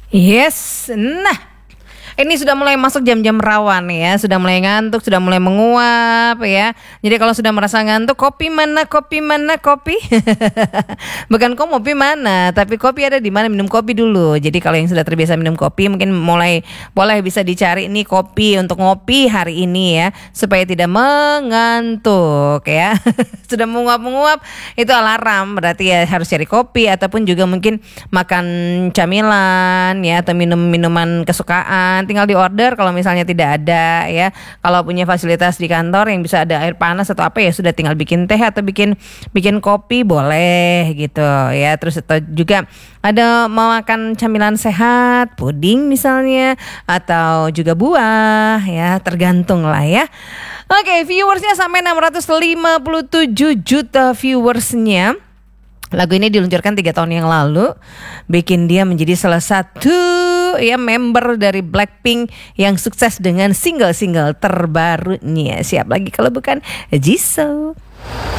Yes, nah ini sudah mulai masuk jam-jam rawan ya, sudah mulai ngantuk, sudah mulai menguap ya. Jadi kalau sudah merasa ngantuk, kopi mana, kopi mana, kopi. Bukan kopi mana, tapi kopi ada di mana, minum kopi dulu. Jadi kalau yang sudah terbiasa minum kopi, mungkin mulai boleh bisa dicari nih kopi untuk ngopi hari ini ya, supaya tidak mengantuk ya. Sudah menguap-menguap, itu alarm, berarti ya harus cari kopi ataupun juga mungkin makan camilan ya, atau minum minuman kesukaan. Tinggal di order kalau misalnya tidak ada ya. Kalau punya fasilitas di kantor yang bisa ada air panas atau apa ya sudah tinggal bikin teh atau bikin kopi boleh gitu ya. Terus atau juga ada mau makan camilan sehat, puding misalnya atau juga buah ya, tergantung lah ya. Oke, viewersnya sampai 657 juta viewersnya. Lagu ini diluncurkan 3 tahun yang lalu, bikin dia menjadi salah satu ya member dari Blackpink yang sukses dengan single-single terbarunya. Siap lagi kalau bukan Jisoo.